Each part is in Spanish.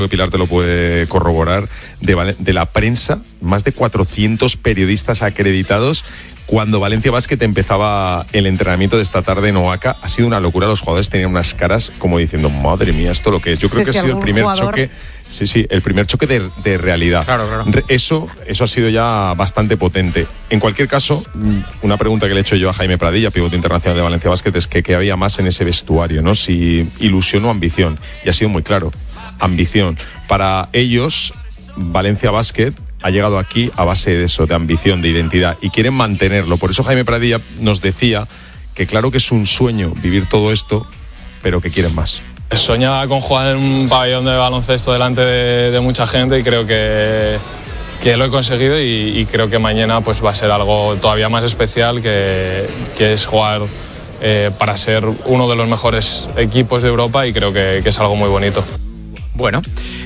Pilar te lo puede corroborar, de la prensa, más de 400 periodistas acreditados. Cuando Valencia Basket empezaba el entrenamiento de esta tarde en Oaca, ha sido una locura. Los jugadores tenían unas caras como diciendo, madre mía, esto lo que es. Yo creo que ha sido el primer choque. Sí, el primer choque de realidad. Claro. Eso ha sido ya bastante potente. En cualquier caso, una pregunta que le he hecho yo a Jaime Pradilla, pivote internacional de Valencia Basket, es que había más en ese vestuario, ¿no? Si ilusión o ambición. Y ha sido muy claro, ambición. Para ellos, Valencia Basket ha llegado aquí a base de eso, de ambición, de identidad, y quieren mantenerlo. Por eso Jaime Pradilla nos decía que claro que es un sueño vivir todo esto, pero que quieren más. Soñaba con jugar en un pabellón de baloncesto delante de mucha gente, y creo que lo he conseguido, y creo que mañana pues va a ser algo todavía más especial, que es jugar para ser uno de los mejores equipos de Europa, y creo que es algo muy bonito. Bueno,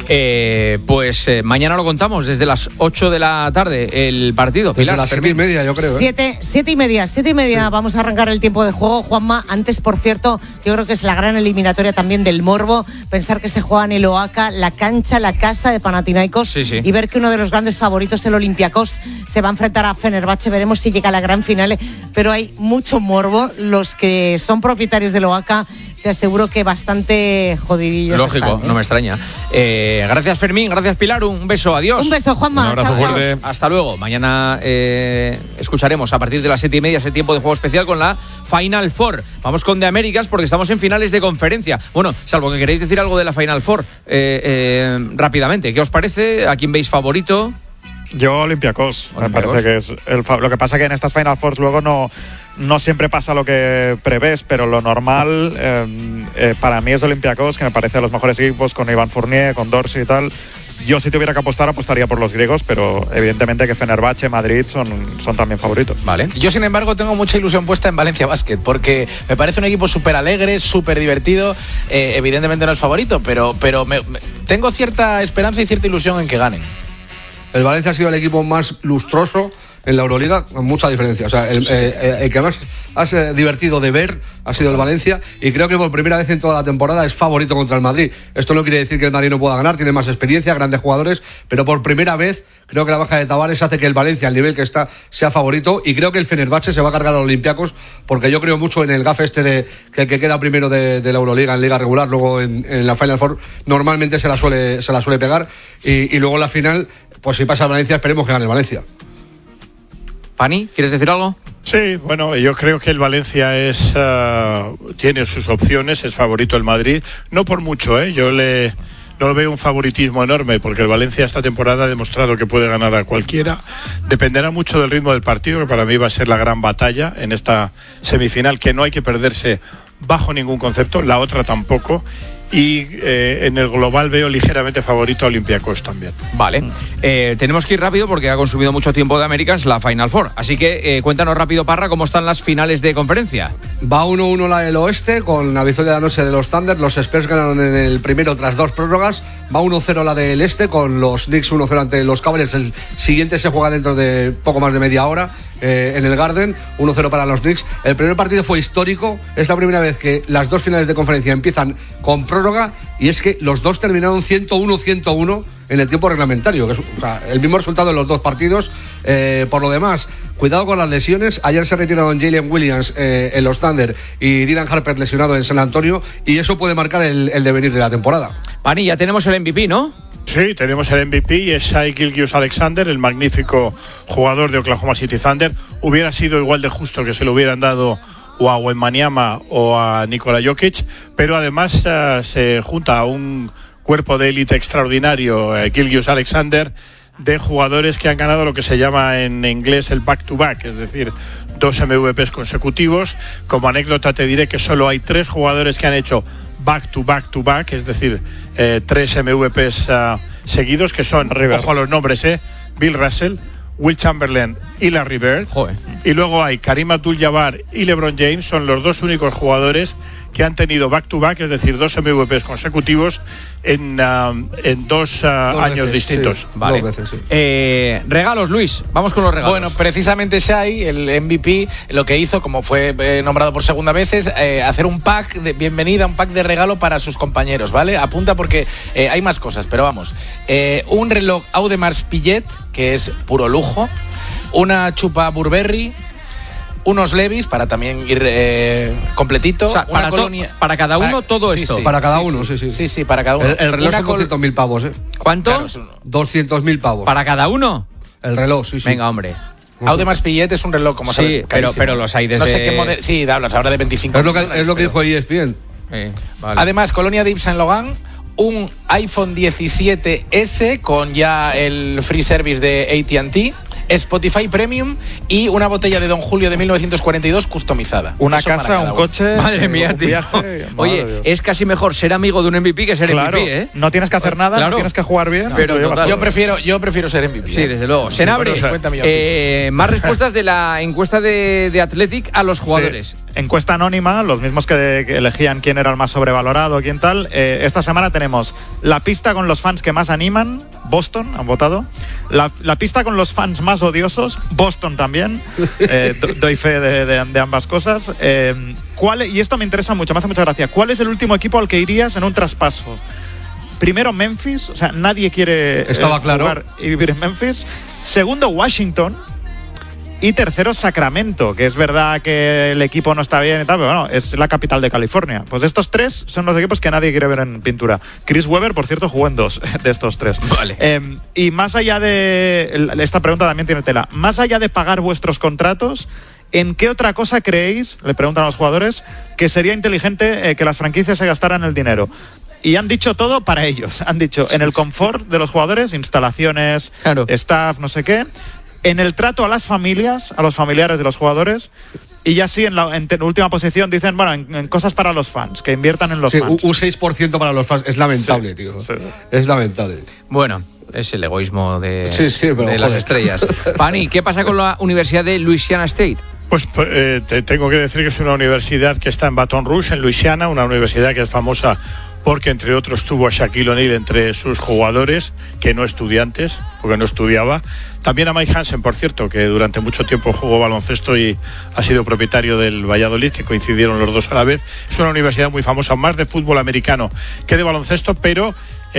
pues mañana lo contamos desde las 8 de la tarde el partido. Pilar, desde las 7:30, yo creo. 7:30. Vamos a arrancar el tiempo de juego. Juanma, antes, por cierto, yo creo que es la gran eliminatoria también del morbo. Pensar que se juega en el Oaca, la cancha, la casa de Panathinaikos. Sí. Y ver que uno de los grandes favoritos, el Olympiacos, se va a enfrentar a Fenerbahce. Veremos si llega a la gran final. Pero hay mucho morbo. Los que son propietarios del Oaca, te aseguro que bastante jodidillos. Lógico, están, ¿eh? No me extraña. Gracias, Fermín, gracias, Pilar, un beso, adiós. Un beso, Juanma. Un abrazo fuerte. Hasta luego. Mañana escucharemos a partir de las 7:30 ese tiempo de juego especial con la Final Four. Vamos con The Américas porque estamos en finales de conferencia. Bueno, salvo que queréis decir algo de la Final Four rápidamente. ¿Qué os parece? ¿A quién veis favorito? Yo Olympiacos. Me parece que es lo que pasa que en estas Final Fours luego no siempre pasa lo que prevés, pero lo normal para mí es Olympiacos, que me parece de los mejores equipos, con Ivan Fournier, con Dorsey y tal. Yo, si tuviera que apostar, apostaría por los griegos, pero evidentemente que Fenerbahce, Madrid son también favoritos. Vale. Yo, sin embargo, tengo mucha ilusión puesta en Valencia Basket, porque me parece un equipo súper alegre, súper divertido. Evidentemente no es favorito, pero tengo cierta esperanza y cierta ilusión en que ganen. El Valencia ha sido el equipo más lustroso en la Euroliga, con mucha diferencia. O sea, el que más ha sido divertido de ver ha sido el Valencia, y creo que por primera vez en toda la temporada es favorito contra el Madrid. Esto no quiere decir que el Madrid no pueda ganar, tiene más experiencia, grandes jugadores, pero por primera vez creo que la baja de Tavares hace que el Valencia, al nivel que está, sea favorito, y creo que el Fenerbahce se va a cargar a los Olympiacos, porque yo creo mucho en el gaf de que el que queda primero de la Euroliga en liga regular, luego en la Final Four normalmente se la suele pegar, y luego en la final, pues si pasa el Valencia, esperemos que gane el Valencia. Pani, ¿quieres decir algo? Sí, bueno, yo creo que el Valencia tiene sus opciones, es favorito el Madrid, no por mucho, yo no veo un favoritismo enorme, porque el Valencia esta temporada ha demostrado que puede ganar a cualquiera. Dependerá mucho del ritmo del partido, que para mí va a ser la gran batalla en esta semifinal, que no hay que perderse bajo ningún concepto, la otra tampoco. Y en el global veo ligeramente favorito a Olympiacos también. Vale, tenemos que ir rápido porque ha consumido mucho tiempo de Américas la Final Four. Así que cuéntanos rápido, Parra, cómo están las finales de conferencia. Va 1-1 la del oeste, con la victoria de anoche de los Thunder. Los Spurs ganaron en el primero tras 2 prórrogas. Va 1-0 la del este, con los Knicks 1-0 ante los Cavaliers. El siguiente se juega dentro de poco más de media hora en el Garden. 1-0 para los Knicks. El primer partido fue histórico. Es la primera vez que las dos finales de conferencia empiezan con prórroga, y es que los dos terminaron 101-101 en el tiempo reglamentario, que es, o sea, el mismo resultado en los dos partidos. Por lo demás, cuidado con las lesiones. Ayer se retiraron Jalen Williams en los Thunder y Dylan Harper lesionado en San Antonio, y eso puede marcar el devenir de la temporada. Pani, ya tenemos el MVP, ¿no? Sí, tenemos el MVP, y es Shai Gilgeous-Alexander, el magnífico jugador de Oklahoma City Thunder. Hubiera sido igual de justo que se lo hubieran dado o a Wembanyama o a Nikola Jokic, pero además se junta a un cuerpo de élite extraordinario, Gilgeous-Alexander, de jugadores que han ganado lo que se llama en inglés el back-to-back, es decir, 2 MVPs consecutivos. Como anécdota te diré que solo hay 3 jugadores que han hecho back-to-back-to-back, es decir, 3 MVPs seguidos, que son, ojo a los nombres, Bill Russell, Will Chamberlain y Larry Bird. Joder. Y luego hay Kareem Abdul-Jabbar y LeBron James, son los 2 únicos jugadores que han tenido back-to-back, es decir, 2 MVPs consecutivos en 2 años distintos. Sí, vale. 2 veces, sí. Regalos, Luis, vamos con los regalos. Bueno, precisamente Shai, el MVP, lo que hizo, como fue nombrado por segunda vez, es hacer un pack de bienvenida, un pack de regalo para sus compañeros, ¿vale? Apunta porque hay más cosas, pero vamos. Un reloj Audemars Piguet, que es puro lujo. Una chupa Burberry. Unos Levi's para también ir completito. O sea, una colonia. Para cada uno todo esto. Sí, Para cada uno, sí. Sí, para cada uno. El reloj son 200.000 pavos, ¿eh? ¿Cuánto? Claro, 200.000 pavos. ¿Para cada uno? El reloj, sí. Venga, hombre. Audemars Piguet es un reloj, como sabes, carísimo. pero los hay desde... No sé qué modelo. Sí, hablas ahora de 25. Es lo que dijo ESPN. Vale. Además, colonia de Yves Saint Laurent, un iPhone 17S con ya el free service de AT&T, Spotify Premium y una botella de Don Julio de 1942 customizada. Una Eso para casa, cada un uno. coche, Madre mía, un tío. viaje. Madre Oye, Dios. es casi mejor ser amigo de un MVP que ser Claro, MVP, ¿eh? no tienes que hacer nada, Claro. no tienes que jugar bien. Pero te llevas total. todo. Yo prefiero ser MVP. Sí, desde luego. Senabre, bueno, o sea, 50 millones. más respuestas de la encuesta de Athletic a los jugadores. Sí. Encuesta anónima, los mismos que elegían quién era el más sobrevalorado, quién tal. Esta semana tenemos la pista con los fans que más animan, Boston, han votado. La pista con los fans más odiosos, Boston también. Doy fe de ambas cosas. Y esto me interesa mucho, me hace mucha gracia. ¿Cuál es el último equipo al que irías en un traspaso? Primero Memphis, o sea, nadie quiere Estaba claro. jugar y vivir en Memphis. Segundo Washington. Y tercero, Sacramento, que es verdad que el equipo no está bien y tal, pero bueno, es la capital de California. Pues estos 3 son los equipos que nadie quiere ver en pintura. Chris Webber, por cierto, jugó en 2 de estos 3. Vale. Y más allá de... Esta pregunta también tiene tela. Más allá de pagar vuestros contratos, ¿en qué otra cosa creéis, le preguntan a los jugadores, que sería inteligente que las franquicias se gastaran el dinero? Y han dicho todo para ellos. Han dicho en el confort de los jugadores, instalaciones, Claro. staff, no sé qué. En el trato a las familias, a los familiares de los jugadores. Y ya sí, en última posición dicen, bueno, en cosas para los fans, que inviertan en los Sí, fans. un 6% para los fans. Es lamentable, tío. sí. Es lamentable. Bueno, es el egoísmo de, Sí, pero de las joder. estrellas. Pani, ¿qué pasa con la Universidad de Louisiana State? Pues te tengo que decir que es una universidad que está en Baton Rouge, en Luisiana, una universidad que es famosa porque, entre otros, tuvo a Shaquille O'Neal entre sus jugadores, que no estudiantes, porque no estudiaba. También a Mike Hansen, por cierto, que durante mucho tiempo jugó baloncesto y ha sido propietario del Valladolid, que coincidieron los dos a la vez. Es una universidad muy famosa, más de fútbol americano que de baloncesto, pero...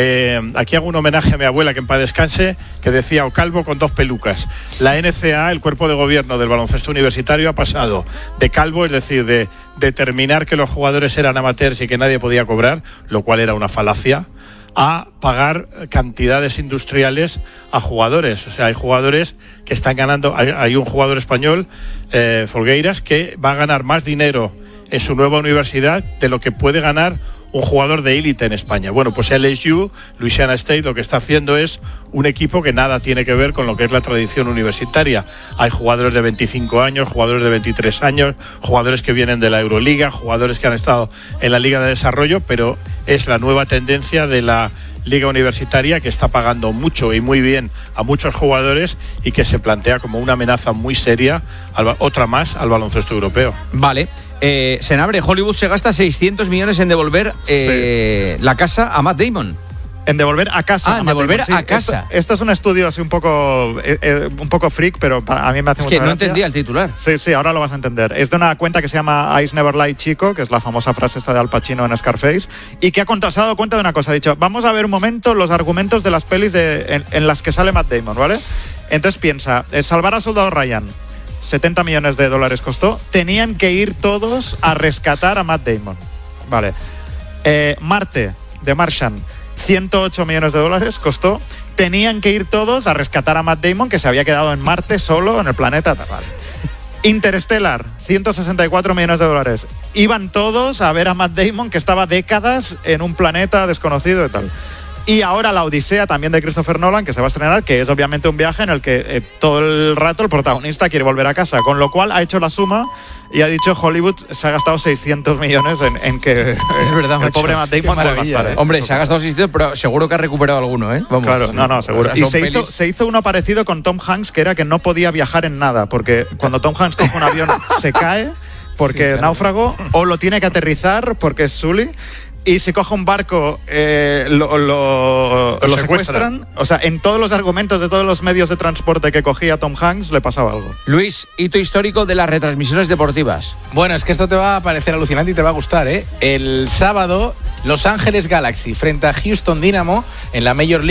aquí hago un homenaje a mi abuela, que en paz descanse, que decía: o calvo con 2 pelucas. La NCAA, el cuerpo de gobierno del baloncesto universitario, ha pasado de calvo, es decir, de determinar que los jugadores eran amateurs y que nadie podía cobrar, lo cual era una falacia, a pagar cantidades industriales a jugadores. O sea, hay jugadores que están ganando. Hay un jugador español, Folgueiras, que va a ganar más dinero en su nueva universidad de lo que puede ganar un jugador de élite en España. Bueno, pues LSU, Louisiana State, lo que está haciendo es un equipo que nada tiene que ver con lo que es la tradición universitaria. Hay jugadores de 25 años, jugadores de 23 años, jugadores que vienen de la Euroliga, jugadores que han estado en la Liga de Desarrollo, pero es la nueva tendencia de la Liga Universitaria, que está pagando mucho y muy bien a muchos jugadores y que se plantea como una amenaza muy seria, otra más, al baloncesto europeo. Vale. Senabre, Hollywood se gasta 600 millones en devolver la casa a Matt Damon. En devolver a casa. En devolver Sí, a casa. Esto es un estudio así un poco freak, pero a mí me hace Es mucha que no gracia. entendía el titular. Sí, ahora lo vas a entender. Es de una cuenta que se llama Ice Never Lie Chico, que es la famosa frase esta de Al Pacino en Scarface, y que se ha dado cuenta de una cosa. Ha dicho, vamos a ver un momento los argumentos de las pelis en las que sale Matt Damon, ¿vale? Entonces piensa, salvar al soldado Ryan, $70 millones costó. Tenían que ir todos a rescatar a Matt Damon. Vale. Marte, de Martian, $108 millones costó. Tenían que ir todos a rescatar a Matt Damon, que se había quedado en Marte solo, en el planeta. Vale. Interstellar, $164 millones. Iban todos a ver a Matt Damon, que estaba décadas en un planeta desconocido y tal. Y ahora la Odisea, también de Christopher Nolan, que se va a estrenar, que es obviamente un viaje en el que todo el rato el protagonista quiere volver a casa, con lo cual ha hecho la suma y ha dicho Hollywood se ha gastado 600 millones en que Es verdad, el macho. pobre Matt Damon pueda gastar. Hombre, se ha gastado 600, pero seguro que ha recuperado alguno, ¿eh? Vamos. Claro, no, seguro. O sea, Y son se hizo uno parecido con Tom Hanks, que era que no podía viajar en nada, porque cuando Tom Hanks coge un avión se cae, porque es náufrago, o lo tiene que aterrizar porque es Sully. Y si coge un barco, lo secuestran. O sea, en todos los argumentos de todos los medios de transporte que cogía Tom Hanks le pasaba algo. Luis, hito histórico de las retransmisiones deportivas. Bueno, es que esto te va a parecer alucinante y te va a gustar, ¿eh? El sábado, Los Ángeles Galaxy frente a Houston Dynamo en la Major League